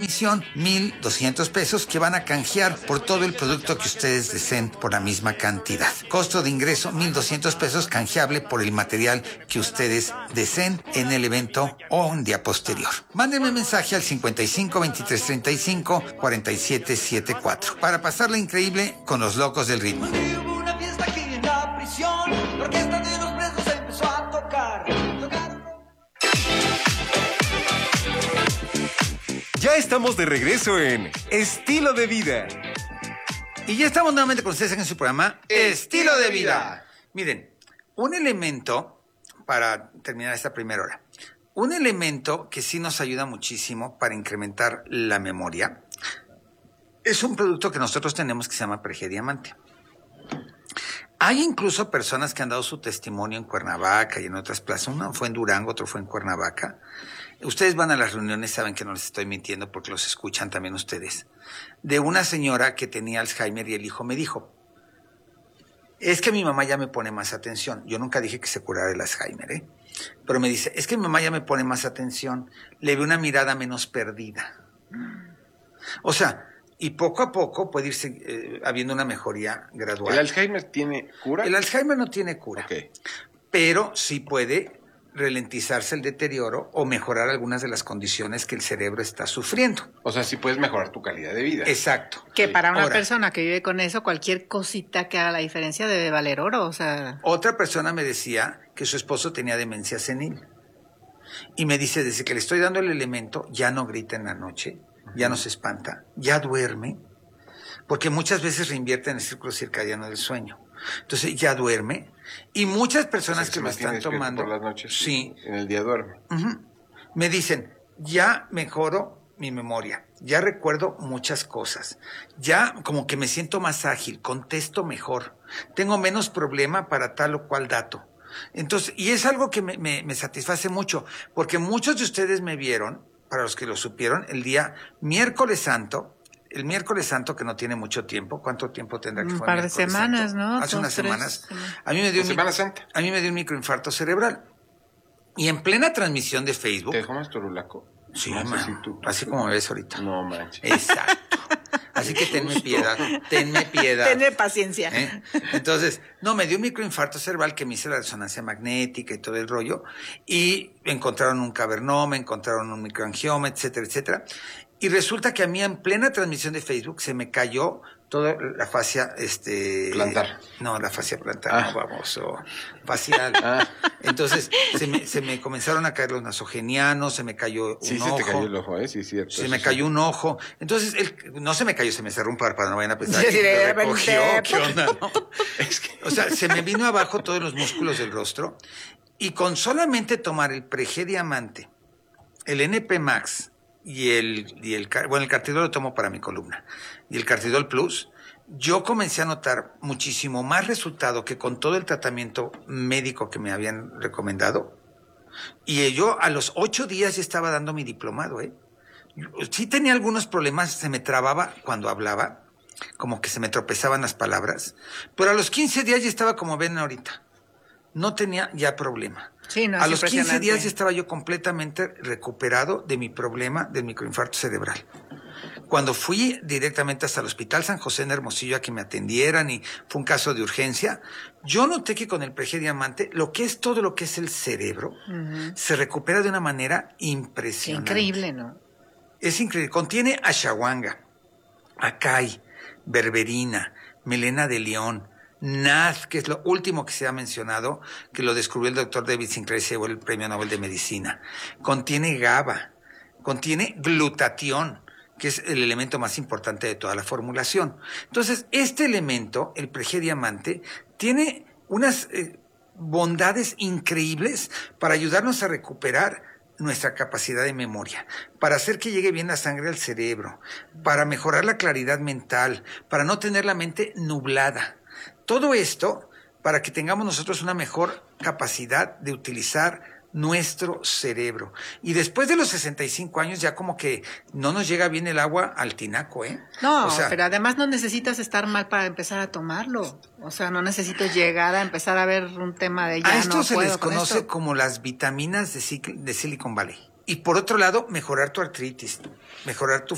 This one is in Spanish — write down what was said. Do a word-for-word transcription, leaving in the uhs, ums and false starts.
comisión, mil doscientos pesos que van a canjear por todo el producto que ustedes deseen por la misma cantidad. Costo de ingreso, mil doscientos pesos canjeable por el material que ustedes deseen en el evento o un día posterior. Mándenme mensaje al cincuenta y cinco, veintitrés, treinta y cinco, cuarenta y siete setenta y cuatro para pasarla increíble con los locos del ritmo. Hubo una fiesta aquí en la prisión, la orquesta de los presos empezó a tocar. Tocaron... Ya estamos de regreso en Estilo de Vida. Y ya estamos nuevamente con ustedes en su programa Estilo de Vida. Miren, un elemento, para terminar esta primera hora, un elemento que sí nos ayuda muchísimo para incrementar la memoria es un producto que nosotros tenemos que se llama Prege Diamante. Hay incluso personas que han dado su testimonio en Cuernavaca y en otras plazas. Uno fue en Durango, otro fue en Cuernavaca. Ustedes van a las reuniones, saben que no les estoy mintiendo porque los escuchan también ustedes. De una señora que tenía Alzheimer y el hijo me dijo, es que mi mamá ya me pone más atención. Yo nunca dije que se curara el Alzheimer, ¿eh? Pero me dice, es que mi mamá ya me pone más atención. Le veo una mirada menos perdida. O sea, y poco a poco puede irse eh, habiendo una mejoría gradual. ¿El Alzheimer tiene cura? El Alzheimer no tiene cura, okay. Pero sí puede ralentizarse el deterioro o mejorar algunas de las condiciones que el cerebro está sufriendo. O sea, sí puedes mejorar tu calidad de vida. Exacto. Que para una Ahora, persona que vive con eso, cualquier cosita que haga la diferencia debe valer oro, o sea... Otra persona me decía que su esposo tenía demencia senil. Y me dice, desde que le estoy dando el elemento, ya no grita en la noche, ya no se espanta, ya duerme, porque muchas veces reinvierte en el círculo circadiano del sueño. Entonces ya duerme, y muchas personas o sea, que lo están tomando por las noches, sí, en el día duerme. Uh-huh, me dicen, ya mejoro mi memoria, ya recuerdo muchas cosas, ya como que me siento más ágil, contesto mejor, tengo menos problema para tal o cual dato. Entonces, y es algo que me, me, me satisface mucho, porque muchos de ustedes me vieron, para los que lo supieron, el día miércoles santo, el miércoles santo que no tiene mucho tiempo. ¿Cuánto tiempo tendrá que Un fue par de miércoles semanas, santo? ¿no? Hace Dos, unas tres semanas. semanas. A mí me dio un Semana micro, Santa. A mí me dio un microinfarto cerebral. Y en plena transmisión de Facebook. ¿Te dejó más torulaco? Sí, no man, sé si tú, así como me ves ahorita. No manches. Exacto. Así que tenme piedad, tenme piedad. Tenme paciencia. ¿Eh? Entonces, no, me dio un microinfarto cerebral que me hice la resonancia magnética y todo el rollo. Y encontraron un cavernoma, encontraron un microangioma, etcétera, etcétera. Y resulta que a mí en plena transmisión de Facebook se me cayó toda la fascia, este... plantar. No, la fascia plantar, ah. no, vamos, o facial. Ah. Entonces, se me, se me comenzaron a caer los nasogenianos, se me cayó un sí, ojo. Sí, se te cayó el ojo, ¿eh? Sí, cierto. Se me sí. cayó un ojo. Entonces, el, no se me cayó, se me cerró un párpado, no vayan a pensar Sí, que sí, me de recogió, repente. ¿qué onda? No. Es que, o sea, se me vino abajo todos los músculos del rostro y con solamente tomar el Prege Diamante, el N P Max y el, y el, bueno, el Cartidol lo tomo para mi columna, y el Cartidol Plus, yo comencé a notar muchísimo más resultado que con todo el tratamiento médico que me habían recomendado. Y yo a los ocho días ya estaba dando mi diplomado, ¿eh? Sí tenía algunos problemas, se me trababa cuando hablaba, como que se me tropezaban las palabras, pero a los quince días ya estaba como ven ahorita. No tenía ya problema. Sí, no, a es los quince impresionante. días ya estaba yo completamente recuperado de mi problema del microinfarto cerebral. Cuando fui directamente hasta el Hospital San José en Hermosillo a que me atendieran y fue un caso de urgencia, yo noté que con el Prege Diamante, lo que es todo lo que es el cerebro, uh-huh, se recupera de una manera impresionante. Increíble, ¿no? Es increíble. Contiene ashwagandha, acai, berberina, melena de león, Naz, que es lo último que se ha mencionado, que lo descubrió el doctor David Sinclair y se llevó el premio Nobel de Medicina. Contiene GABA, contiene glutatión, que es el elemento más importante de toda la formulación. Entonces, este elemento, el Prege Diamante, tiene unas eh, bondades increíbles para ayudarnos a recuperar nuestra capacidad de memoria, para hacer que llegue bien la sangre al cerebro, para mejorar la claridad mental, para no tener la mente nublada. Todo esto para que tengamos nosotros una mejor capacidad de utilizar nuestro cerebro. Y después de los sesenta y cinco años ya como que no nos llega bien el agua al tinaco, ¿eh? No, o sea, pero además no necesitas estar mal para empezar a tomarlo. O sea, no necesitas llegar a empezar a ver un tema de ya a esto no se puedo les con conoce esto. como las vitaminas de, de Silicon Valley. Y por otro lado, mejorar tu artritis, mejorar tu